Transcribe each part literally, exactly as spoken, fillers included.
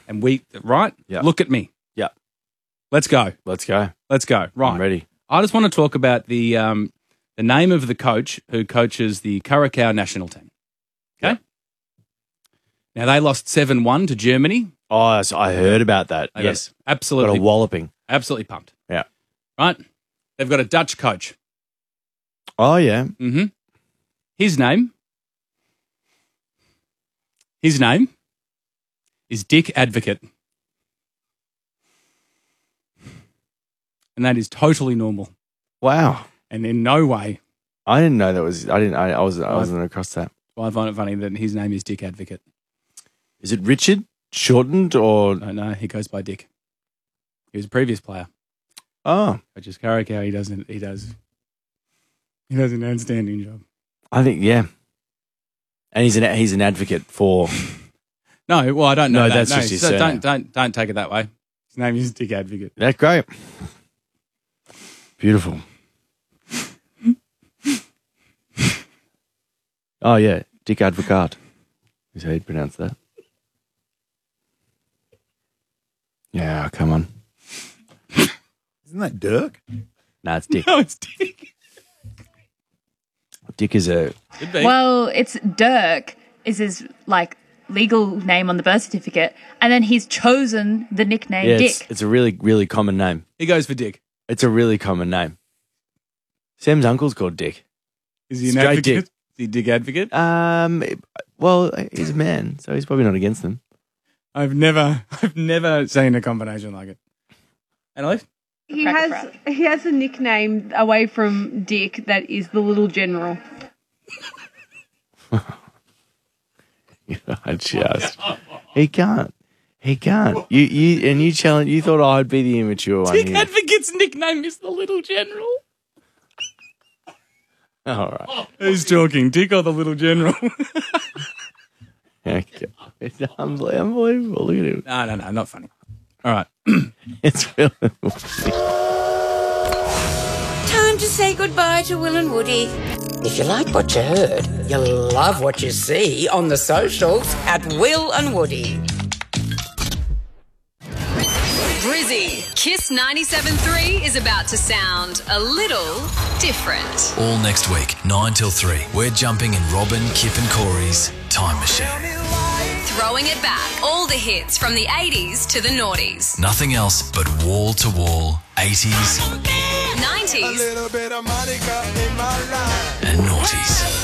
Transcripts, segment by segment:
And we, right? Yeah. Look at me. Yeah. Let's go. Let's go. Let's go. Right. I'm ready. I just want to talk about the um, the name of the coach who coaches the Curacao national team. Okay? Yep. Now, they lost seven one to Germany. Oh, so I heard about that. They yes. got absolutely, Got a walloping. absolutely pumped. Yeah. Right? They've got a Dutch coach. Oh, yeah. Mm-hmm. His name, his name is Dick Advocate. And that is totally normal. Wow. And in no way I didn't know that was, I didn't, I, I was, I wasn't across that. do I find it funny that his name is Dick Advocate. Is it Richard shortened or? No, no, he goes by Dick. He was a previous player. Oh, Which is Curacao. He doesn't, he does, he does an outstanding job. I think, yeah. And he's an, he's an advocate for, No, well, I don't know No, that. that's no, just his so surname. don't, don't, don't take it that way. His name is Dick Advocate. that's great. Beautiful. Oh, yeah. Dick Advocate is how you'd pronounce that. Yeah, come on. Isn't that Dirk? Nah, it's Dick. No, it's Dick. Dick is a, Could be. Well, it's Dirk is his like legal name on the birth certificate, and then he's chosen the nickname yeah, it's, Dick. it's a really, really common name. He goes for Dick. It's a really common name. Sam's uncle's called Dick. Is he an Straight advocate? Dick. Is he Dick Advocate? Um, well, he's a man, so he's probably not against them. I've never, I've never seen a combination like it. Annalise? He Cracker has Frap. he has a nickname away from Dick that is the Little General. I just, he can't, he can't. You, you, and you challenge. You thought I'd be the immature one. Dick here. Advocate's nickname is the Little General. All right. Who's talking, Dick or the Little General? Okay. It's unbel- unbelievable. Look at him. no, no, no, not funny. All right. It's really. Time to say goodbye to Will and Woody. If you like what you heard, you'll love what you see on the socials at Will and Woody. Brizzy, Kiss ninety-seven point three is about to sound a little different. All next week, nine till three, we're jumping in Robin, Kip and Corey's Time Machine. Throwing it back, all the hits from the eighties to the noughties, Nothing else but wall-to-wall eighties nineties, and noughties.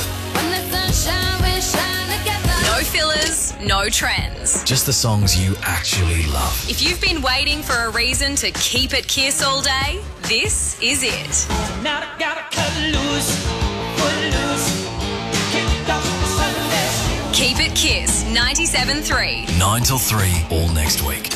no fillers, no trends. Just the songs you actually love. If you've been waiting for a reason to keep it Kiss all day, this is it. Keep it Kiss ninety-seven point three. nine till three, all next week.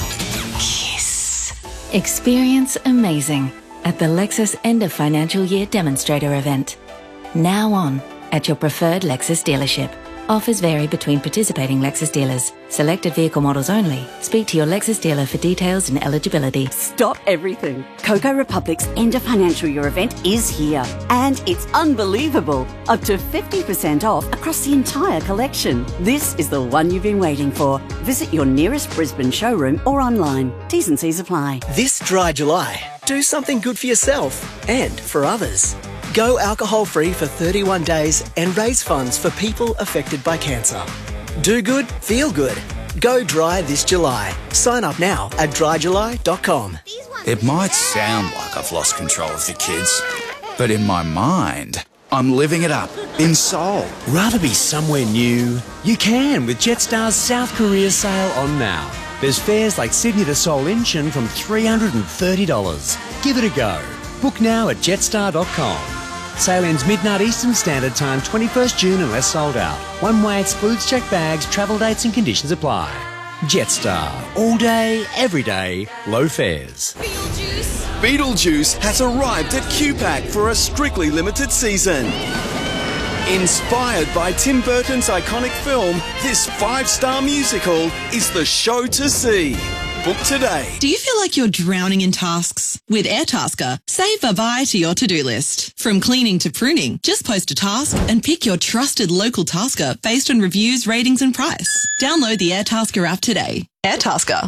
Experience amazing at the Lexus End of Financial Year Demonstrator event. Now on at your preferred Lexus dealership. Offers vary between participating Lexus dealers. Selected vehicle models only. Speak to your Lexus dealer for details and eligibility. Stop everything. Coco Republic's End of Financial Year event is here. And it's unbelievable. Up to fifty percent off across the entire collection. This is the one you've been waiting for. Visit your nearest Brisbane showroom or online. T's and C's apply. This dry July, do something good for yourself and for others. Go alcohol-free for thirty-one days and raise funds for people affected by cancer. Do good, feel good. Go dry this July. Sign up now at dry july dot com. It might sound like I've lost control of the kids, but in my mind, I'm living it up in Seoul. Rather be somewhere new? You can with Jetstar's South Korea sale on now. There's fares like Sydney to Seoul Incheon from three hundred thirty dollars. Give it a go. Book now at jetstar dot com. Sale ends midnight Eastern Standard Time, twenty-first June unless sold out. One way excludes checked bags, travel dates and conditions apply. Jetstar. All day, every day, low fares. Beetlejuice has arrived at Q PAC for a strictly limited season. Inspired by Tim Burton's iconic film, this five-star musical is the show to see. Book today. Do you feel like you're drowning in tasks? With Airtasker, save variety your to-do list. From cleaning to pruning, just post a task and pick your trusted local tasker based on reviews, ratings and price. Download the Airtasker app today. Airtasker.